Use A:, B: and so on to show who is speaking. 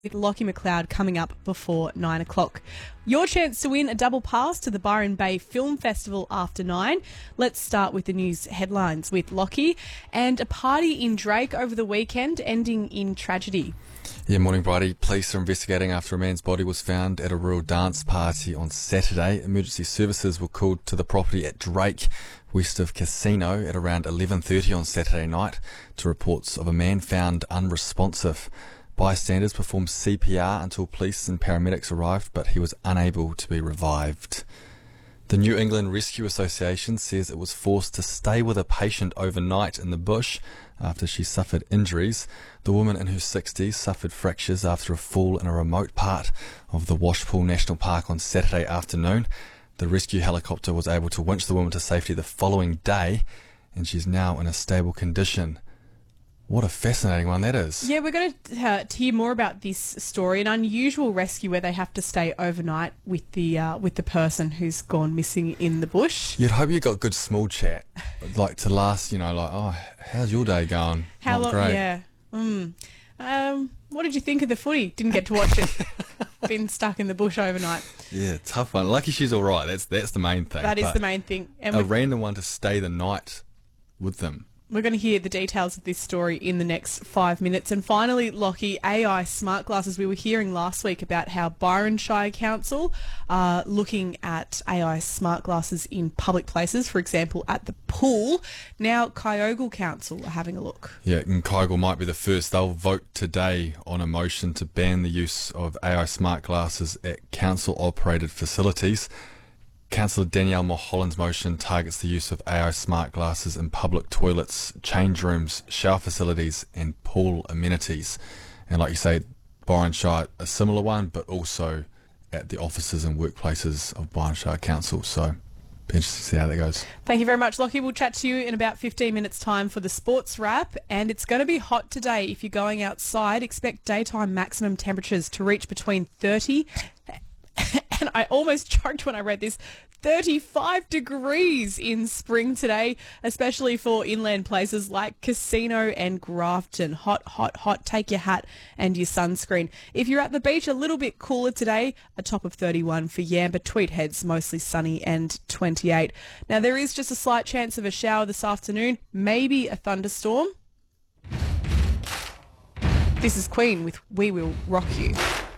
A: with Lockie McLeod coming up before 9 o'clock. Your chance to win a double pass to the Byron Bay Film Festival after 9. Let's start with the news headlines with Lockie. And a party in Drake over the weekend ending in tragedy.
B: Yeah, morning, Bridie. Police are investigating after a man's body was found at a rural dance party on Saturday. Emergency services were called to the property at Drake, west of Casino, at around 11:30 on Saturday night to reports of a man found unresponsive. Bystanders performed CPR until police and paramedics arrived, but he was unable to be revived. The New England Rescue Association says it was forced to stay with a patient overnight in the bush after she suffered injuries. The woman in her 60s suffered fractures after a fall in a remote part of the Washpool National Park on Saturday afternoon. The rescue helicopter was able to winch the woman to safety the following day, and she's now in a stable condition. What a fascinating one that is.
A: Yeah, we're going to hear more about this story, an unusual rescue where they have to stay overnight with the person who's gone missing in the bush.
B: You'd hope you got good small chat, like to last, oh, how's your day going?
A: How long?
B: Great.
A: Yeah. What did you think of the footy? Didn't get to watch it. Been stuck in the bush overnight.
B: Yeah, tough one. Lucky she's all right. That's the main thing.
A: That is the main thing. And
B: a random one to stay the night with them.
A: We're going to hear the details of this story in the next 5 minutes. And finally, Lockie, AI smart glasses. We were hearing last week about how Byron Shire Council are looking at AI smart glasses in public places, for example, at the pool. Now, Kyogle Council are having a look.
B: Yeah, and Kyogle might be the first. They'll vote today on a motion to ban the use of AI smart glasses at council-operated facilities. Councillor Danielle Mulholland's motion targets the use of AI smart glasses in public toilets, change rooms, shower facilities and pool amenities. And like you say, Byron Shire, a similar one, but also at the offices and workplaces of Byron Shire Council. So be interesting to see how that goes.
A: Thank you very much, Lockie. We'll chat to you in about 15 minutes' time for the sports wrap. And it's going to be hot today. If you're going outside, expect daytime maximum temperatures to reach between 30 and I almost choked when I read this, 35 degrees in spring today, especially for inland places like Casino and Grafton. Hot, hot, hot. Take your hat and your sunscreen. If you're at the beach, a little bit cooler today, a top of 31 for Yamba. Tweed Heads, mostly sunny and 28. Now, there is just a slight chance of a shower this afternoon, maybe a thunderstorm. This is Queen with We Will Rock You.